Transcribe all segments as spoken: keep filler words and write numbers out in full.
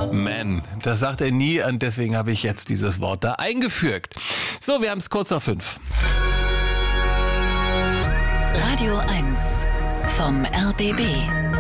Man, das sagt er nie und deswegen habe ich jetzt dieses Wort da eingefügt. So, wir haben es kurz nach fünf. Radio eins vom R B B.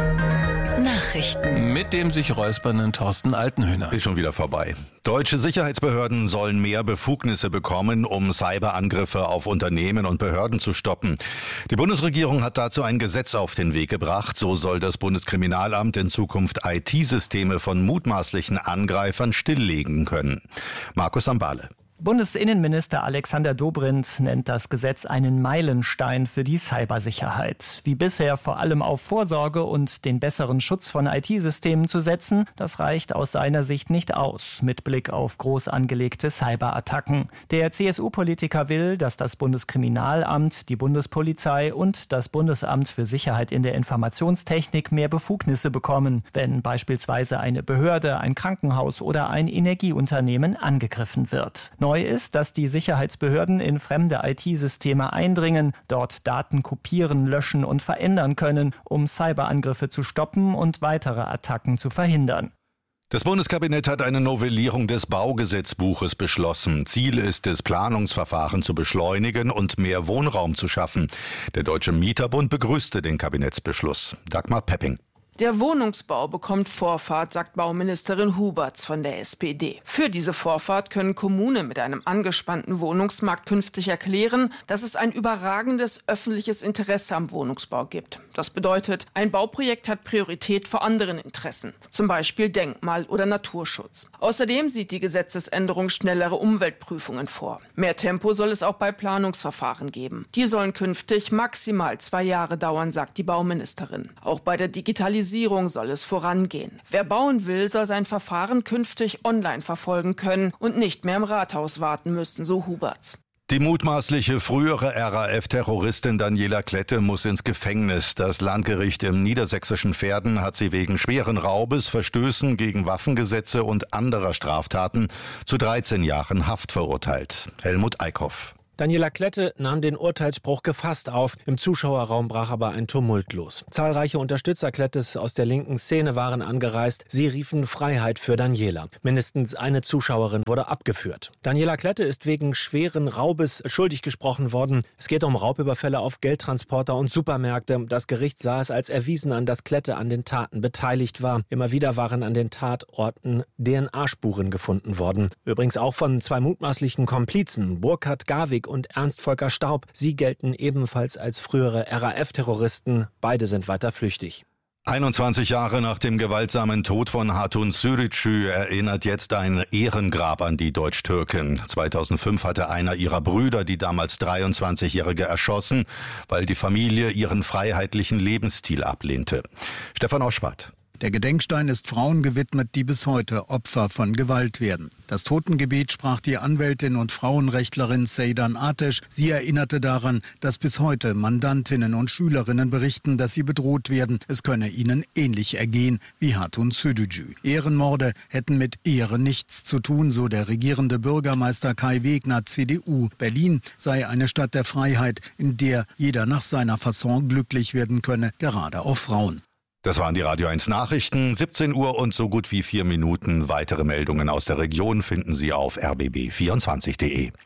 Nachrichten. Mit dem sich räuspernden Thorsten Altenhöhner. Ist schon wieder vorbei. Deutsche Sicherheitsbehörden sollen mehr Befugnisse bekommen, um Cyberangriffe auf Unternehmen und Behörden zu stoppen. Die Bundesregierung hat dazu ein Gesetz auf den Weg gebracht. So soll das Bundeskriminalamt in Zukunft I T-Systeme von mutmaßlichen Angreifern stilllegen können. Markus Ambale. Bundesinnenminister Alexander Dobrindt nennt das Gesetz einen Meilenstein für die Cybersicherheit. Wie bisher vor allem auf Vorsorge und den besseren Schutz von I T-Systemen zu setzen, das reicht aus seiner Sicht nicht aus, mit Blick auf groß angelegte Cyberattacken. Der C S U-Politiker will, dass das Bundeskriminalamt, die Bundespolizei und das Bundesamt für Sicherheit in der Informationstechnik mehr Befugnisse bekommen, wenn beispielsweise eine Behörde, ein Krankenhaus oder ein Energieunternehmen angegriffen wird. Neu ist, dass die Sicherheitsbehörden in fremde I T-Systeme eindringen, dort Daten kopieren, löschen und verändern können, um Cyberangriffe zu stoppen und weitere Attacken zu verhindern. Das Bundeskabinett hat eine Novellierung des Baugesetzbuches beschlossen. Ziel ist es, Planungsverfahren zu beschleunigen und mehr Wohnraum zu schaffen. Der Deutsche Mieterbund begrüßte den Kabinettsbeschluss. Dagmar Pepping. Der Wohnungsbau bekommt Vorfahrt, sagt Bauministerin Huberts von der S P D. Für diese Vorfahrt können Kommunen mit einem angespannten Wohnungsmarkt künftig erklären, dass es ein überragendes öffentliches Interesse am Wohnungsbau gibt. Das bedeutet, ein Bauprojekt hat Priorität vor anderen Interessen, zum Beispiel Denkmal- oder Naturschutz. Außerdem sieht die Gesetzesänderung schnellere Umweltprüfungen vor. Mehr Tempo soll es auch bei Planungsverfahren geben. Die sollen künftig maximal zwei Jahre dauern, sagt die Bauministerin. Auch bei der Digitalisierung soll es vorangehen. Wer bauen will, soll sein Verfahren künftig online verfolgen können und nicht mehr im Rathaus warten müssen, so Huberts. Die mutmaßliche frühere R A F-Terroristin Daniela Klette muss ins Gefängnis. Das Landgericht im niedersächsischen Verden hat sie wegen schweren Raubes, Verstößen gegen Waffengesetze und anderer Straftaten zu dreizehn Jahren Haft verurteilt. Helmut Eickhoff. Daniela Klette nahm den Urteilsspruch gefasst auf. Im Zuschauerraum brach aber ein Tumult los. Zahlreiche Unterstützer Klettes aus der linken Szene waren angereist. Sie riefen Freiheit für Daniela. Mindestens eine Zuschauerin wurde abgeführt. Daniela Klette ist wegen schweren Raubes schuldig gesprochen worden. Es geht um Raubüberfälle auf Geldtransporter und Supermärkte. Das Gericht sah es als erwiesen an, dass Klette an den Taten beteiligt war. Immer wieder waren an den Tatorten D N A-Spuren gefunden worden. Übrigens auch von zwei mutmaßlichen Komplizen, Burkhard Garwig und Ernst Volker Staub. Sie gelten ebenfalls als frühere R A F-Terroristen. Beide sind weiter flüchtig. einundzwanzig Jahre nach dem gewaltsamen Tod von Hatun Sürücü erinnert jetzt ein Ehrengrab an die Deutsch-Türkin. zweitausendfünf hatte einer ihrer Brüder die damals dreiundzwanzigjährige erschossen, weil die Familie ihren freiheitlichen Lebensstil ablehnte. Stefan Oschwart. Der Gedenkstein ist Frauen gewidmet, die bis heute Opfer von Gewalt werden. Das Totengebet sprach die Anwältin und Frauenrechtlerin Seydan Ateş. Sie erinnerte daran, dass bis heute Mandantinnen und Schülerinnen berichten, dass sie bedroht werden. Es könne ihnen ähnlich ergehen wie Hatun Sürücü. Ehrenmorde hätten mit Ehre nichts zu tun, so der regierende Bürgermeister Kai Wegner, C D U. Berlin sei eine Stadt der Freiheit, in der jeder nach seiner Fasson glücklich werden könne, gerade auch Frauen. Das waren die Radio eins Nachrichten, siebzehn Uhr und so gut wie vier Minuten. Weitere Meldungen aus der Region finden Sie auf r b b vierundzwanzig punkt de.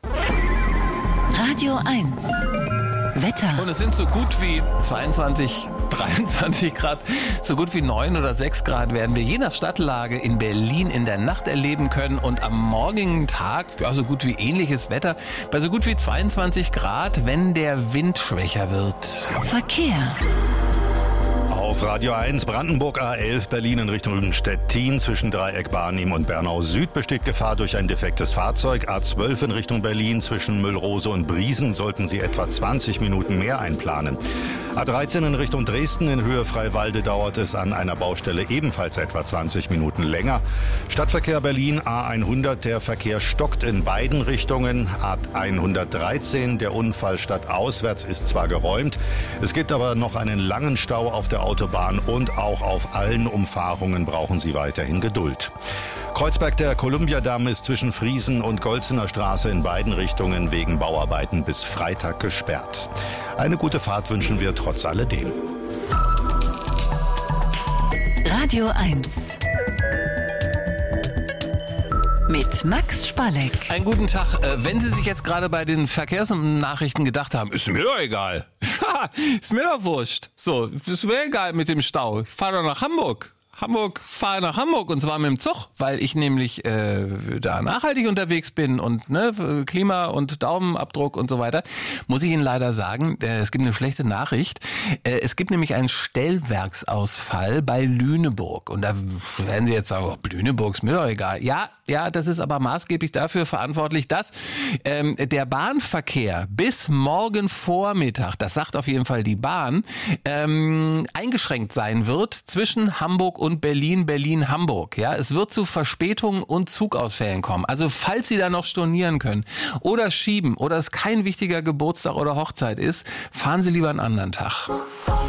Radio eins. Wetter. Und es sind so gut wie zweiundzwanzig, dreiundzwanzig Grad, so gut wie neun oder sechs Grad werden wir je nach Stadtlage in Berlin in der Nacht erleben können und am morgigen Tag ja, so gut wie ähnliches Wetter bei so gut wie zweiundzwanzig Grad, wenn der Wind schwächer wird. Verkehr. Auf Radio eins Brandenburg A elf Berlin in Richtung Stettin zwischen Dreieck Barnim und Bernau Süd besteht Gefahr durch ein defektes Fahrzeug. A zwölf in Richtung Berlin zwischen Müllrose und Briesen sollten Sie etwa zwanzig Minuten mehr einplanen. A dreizehn in Richtung Dresden in Höhe Freiwalde dauert es an einer Baustelle ebenfalls etwa zwanzig Minuten länger. Stadtverkehr Berlin A hundert, der Verkehr stockt in beiden Richtungen. A hundertdreizehn, der Unfall stadtauswärts ist zwar geräumt, es gibt aber noch einen langen Stau auf der Autobahn und auch auf allen Umfahrungen brauchen Sie weiterhin Geduld. Kreuzberg, der Kolumbiadamm ist zwischen Friesen und Golzener Straße in beiden Richtungen wegen Bauarbeiten bis Freitag gesperrt. Eine gute Fahrt wünschen wir trotz alledem. Radio eins. mit Max Spalleck. Einen guten Tag. Äh, Wenn Sie sich jetzt gerade bei den Verkehrsnachrichten gedacht haben, ist mir doch egal. Ist mir doch wurscht. So, ist mir egal mit dem Stau. Ich fahre doch nach Hamburg. Hamburg, fahre nach Hamburg und zwar mit dem Zug, weil ich nämlich äh, da nachhaltig unterwegs bin und ne, Klima und Daumenabdruck und so weiter, muss ich Ihnen leider sagen, äh, es gibt eine schlechte Nachricht. Äh, es gibt nämlich einen Stellwerksausfall bei Lüneburg und da werden Sie jetzt sagen, oh, Lüneburg ist mir doch egal. Ja, ja, das ist aber maßgeblich dafür verantwortlich, dass ähm, der Bahnverkehr bis morgen Vormittag, das sagt auf jeden Fall die Bahn, ähm, eingeschränkt sein wird zwischen Hamburg und Berlin, Berlin-Hamburg. Ja, es wird zu Verspätungen und Zugausfällen kommen. Also falls Sie da noch stornieren können oder schieben oder es kein wichtiger Geburtstag oder Hochzeit ist, fahren Sie lieber einen anderen Tag.